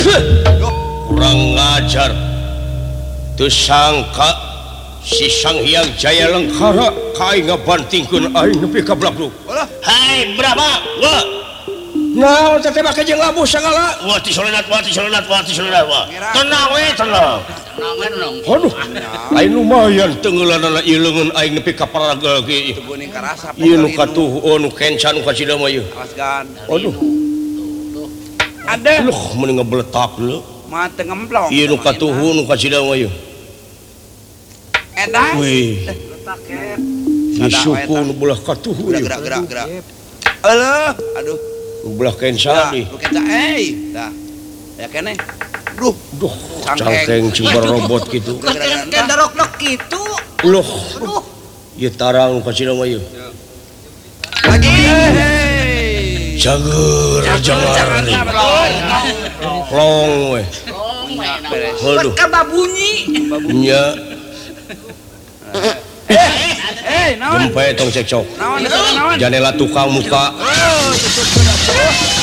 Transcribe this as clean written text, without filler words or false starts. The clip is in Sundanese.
kurang ngajar tersangka si Sang Hyang Jaya Lengkara kai ngabantingkeun aing nepi ka Blablu. Hai Brahma, wah. Naon teh make jeung labuh sagala? Wah ti solenat wah. Tenang we, tenang. Aduh, aing lumayan teungeulanana ieu leungeun aing nepi ka paragel ge. Ieu nu katuh nu kencan nu kasida mah ieu. Aduh. Ada. Loh, mending ngebeletak lu. Mah teu ngemplong. Ieu nu katuh nu kasida mah ieu. Edan. Wih. Di suku nu belah katuh ieu. Gerak. Eueuh, aduh. Nu belah kencan di. Nu kenca dah. Ya keneh. Duh, cangkeng cimbar robot gitu. Kayak darok-dok gitu. Loh. Ieu tarang nu kasida mah ieu. Lagi. Jangan nih. Long we. Aduh. Kaba bunyi. Nya. Naon? Jempe tong cekcok. Naon? Janela tukang muka.